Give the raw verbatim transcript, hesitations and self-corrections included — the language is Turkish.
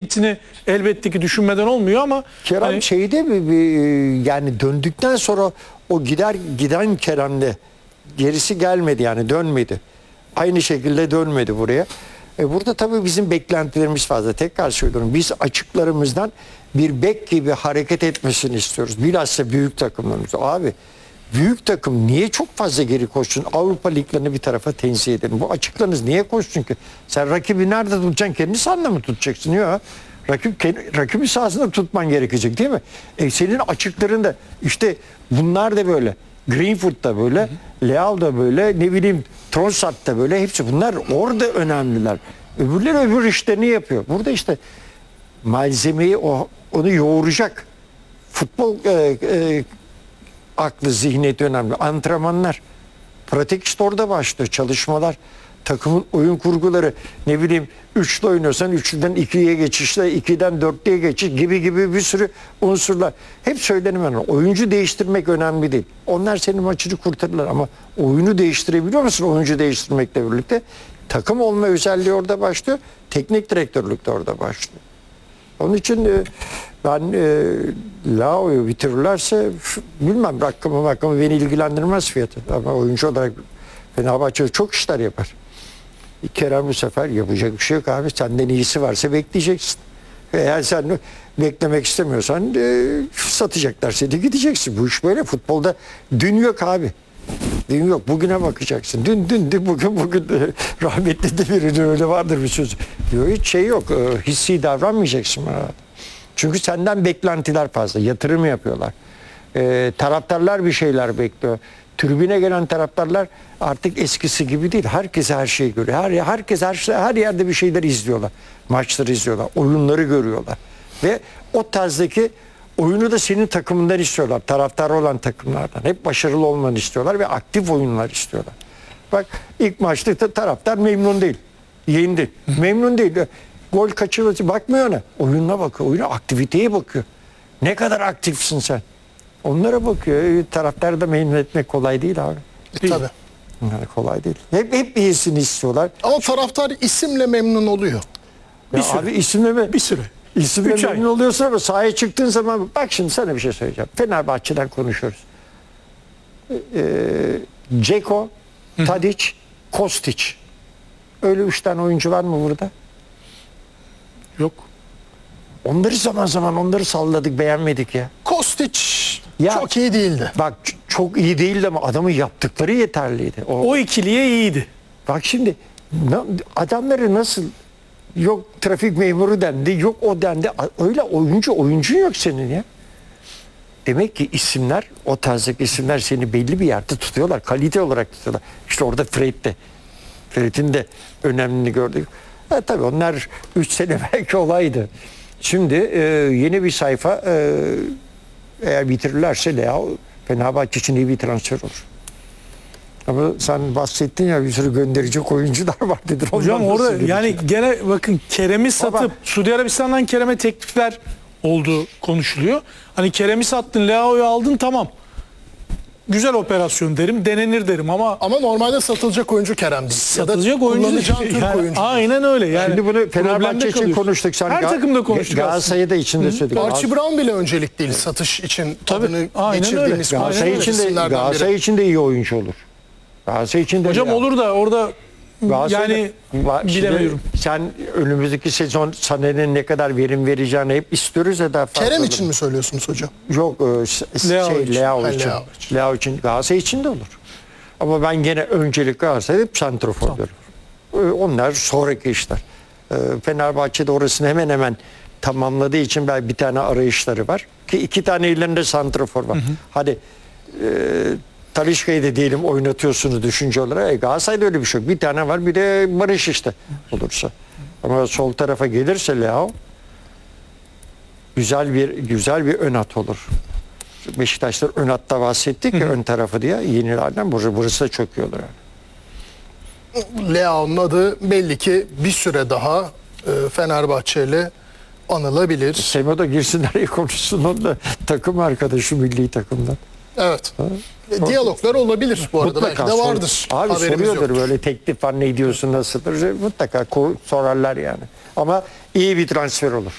hepsini elbette ki düşünmeden olmuyor ama Kerem hani, şeyde mi bir, yani döndükten sonra o gider giden Kerem'de gerisi gelmedi, yani dönmedi. Aynı şekilde dönmedi buraya. E burada tabii bizim beklentilerimiz fazla. Tekrar söylüyorum, biz açıklarımızdan bir bek gibi hareket etmesini istiyoruz. Bilhassa büyük takımlarımız. Abi büyük takım niye çok fazla geri koşsun? Avrupa liglerini bir tarafa tenzih edelim. Bu açıklarınız niye koşsun ki? Sen rakibi nerede tutacaksın? Kendi sahanda mı tutacaksın? Yok. Rakip, rakibi sahasında tutman gerekecek değil mi? E senin açıklarında işte bunlar da böyle. Greenwood da böyle. Leao da böyle. Ne bileyim Trossard da böyle. Hepsi bunlar orada önemliler. Öbürleri öbür işlerini yapıyor. Burada işte malzemeyi o, onu yoğuracak futbol e, e, aklı, zihniyeti önemli. Antrenmanlar, pratik işte orada başlıyor. Çalışmalar, takımın oyun kurguları, ne bileyim üçlü oynuyorsan üçlüden ikiye geçişle, ikiden dörtlüye geçiş gibi gibi bir sürü unsurlar. Hep söylenim ben. Oyuncu değiştirmek önemli değil. Onlar senin maçını kurtarırlar ama oyunu değiştirebiliyor musun oyuncu değiştirmekle birlikte? Takım olma özelliği orada başlıyor. Teknik direktörlük de orada başlıyor. Onun için e, ben e, Leao'yu bitirirlerse bilmem, rakamı rakamı beni ilgilendirmez fiyatı. Ama oyuncu olarak Fenerbahçe çok işler yapar. Kerem bu sefer yapacak bir şey yok abi. Senden iyisi varsa bekleyeceksin. Eğer sen beklemek istemiyorsan e, satacaklar seni, gideceksin. Bu iş böyle. Futbolda dün yok abi. Dün yok. Bugüne bakacaksın. Dün dün dün bugün bugün de, rahmetli de birinin öyle vardır bir söz. Diyor, hiç şey yok. E, hissi davranmayacaksın bana. Çünkü senden beklentiler fazla. Yatırım yapıyorlar. E, taraftarlar bir şeyler bekliyor. Tribüne gelen taraftarlar artık eskisi gibi değil. Herkes her şeyi görüyor. Her, herkes her, şey, her yerde bir şeyler izliyorlar. Maçları izliyorlar. Oyunları görüyorlar. Ve o tarzdaki oyunu da senin takımından istiyorlar. Taraftarı olan takımlardan. Hep başarılı olmanı istiyorlar ve aktif oyunlar istiyorlar. Bak ilk maçta taraftar memnun değil. Yendi. Memnun değil. Gol kaçırması bakmıyor ona. Oyununa bakıyor. Oyuna, aktiviteye bakıyor. Ne kadar aktifsin sen? Onlara bakıyor. Taraftarı da memnun etmek kolay değil abi. E, tabii. Yani kolay değil. Hep, hep iyisini istiyorlar. Ama taraftar isimle memnun oluyor. Ya Bir süre. abi isimle mi? bir süre. İsimle Üç ay. memnun oluyorsun ama sahaya çıktığın zaman bak şimdi sana bir şey söyleyeceğim. Fenerbahçe'den konuşuyoruz. Ee, Ceko, Tadic, Kostić. Öyle üç tane oyuncu var mı burada? Yok. Onları zaman zaman onları salladık, beğenmedik ya. Kostić Ya, çok iyi değildi. Bak çok iyi değildi ama adamın yaptıkları yeterliydi. O, O ikiliye iyiydi. Bak şimdi adamları nasıl, yok trafik memuru dendi, yok o dendi. Öyle oyuncu oyuncun yok senin ya. Demek ki isimler, o tarzdaki isimler seni belli bir yerde tutuyorlar. Kalite olarak tutuyorlar. İşte orada Fred'de. Fred'in de önemini gördük. Ha, tabii onlar üç sene belki olaydı. Şimdi e, yeni bir sayfa, e, eğer bitirirlerse Leao Fenerbahçe için iyi bir transfer olur. Ama sen bahsettin ya, bir sürü gönderecek oyuncular var dedin. Hocam Ondan orada nasıl yani gelecek? gene bakın Kerem'i satıp Baba. Suudi Arabistan'dan Kerem'e teklifler olduğu konuşuluyor. Hani Kerem'i sattın, Leao'yu aldın, tamam. Güzel operasyon derim, denenir derim ama Ama normalde satılacak oyuncu Kerem değil. satılacak ya da oyuncu kullanacağın değil. Türk Yani oyuncu. aynen öyle. Yani Şimdi bunu problemde Fenerbahçe için kalıyorsun. konuştuk. Sen Her Ga- takımda konuştuk aslında. Galatasaray'da içinde söyledik. Archie Brown bile öncelik değil satış için. Tabii, Adını aynen geçirdiğimiz öyle. Galatasaray Aynen için de, isimlerden biri. Galatasaray için de iyi oyuncu olur. Galatasaray için de Hocam ya. olur da orada Galatasaray'da- yani Va- şimdi bilemiyorum. Sen önümüzdeki sezon Sané'nin ne kadar verim vereceğini hep istiyoruz ya da fazla. Kerem için mi söylüyorsunuz hocam? Yok, e, s- Leao şey, için. Leao Ha, için. Leao için. Leao için. Galatasaray için de olur. Ama ben gene öncelik Galatasaray'da hep santrafor diyorum. E, Onlar sonraki işler. E, Fenerbahçe'de orasını hemen hemen tamamladığı için belki bir tane arayışları var. Ki iki tane ellerinde santrafor var. Hı hı. Hadi e, Talisca'yı da diyelim oynatıyorsunuz düşünce olarak. E, Galatasaray'da öyle bir şey yok. Bir tane var, bir de Barış işte olursa. Ama sol tarafa gelirse Leao güzel bir güzel bir ön hat olur. Beşiktaşlar ön hatta bahsettik ya, ön tarafı diye yenilerden burası, burası da çok iyi olur yani. Leao'nun adı belli ki bir süre daha e, Fenerbahçe ile anılabilir. Semo da girsinler iyi konuşsun, onunla takım arkadaşı milli takımdan. Evet. E, Diyaloglar olabilir bu arada. Belki de sor- vardır. Abi Haberimiz soruyordur yoktur. böyle teklif var, ne diyorsun, nasıldır, mutlaka ko- sorarlar yani. Ama iyi bir transfer olur.